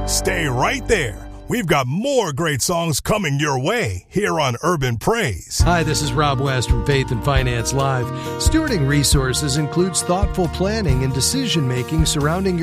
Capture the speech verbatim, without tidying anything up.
Stay right there. We've got more great songs coming your way here on Urban Praise. Hi, this is Rob West from Faith and Finance Live. Stewarding resources includes thoughtful planning and decision-making surrounding